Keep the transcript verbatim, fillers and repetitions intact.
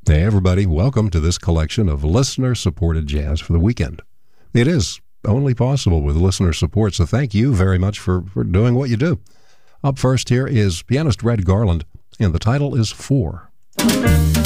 Hey, everybody, welcome to this collection of listener-supported jazz for the weekend. It is only possible with listener support, so thank you very much for, for doing what you do. Up first here is pianist Red Garland, and the title is Four.